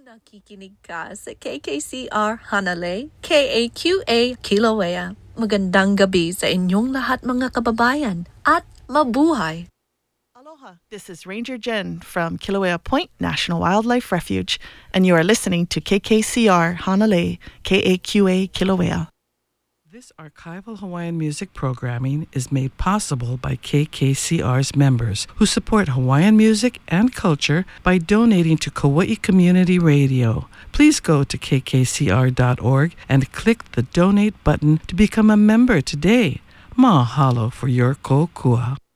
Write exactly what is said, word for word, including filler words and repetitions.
Nakikinig ka sa K K C R Hanalei, K A Q A Kilauea. Magandang gabi sa inyong lahat mga kababayan at mabuhay. Aloha, this is Ranger Jen from Kilauea Point National Wildlife Refuge, and you are listening to K K C R Hanalei, K A Q A Kilauea. This archival Hawaiian music programming is made possible by K K C R's members who support Hawaiian music and culture by donating to Kauai Community Radio. Please go to k k c r dot org and click the donate button to become a member today. Mahalo for your kokua.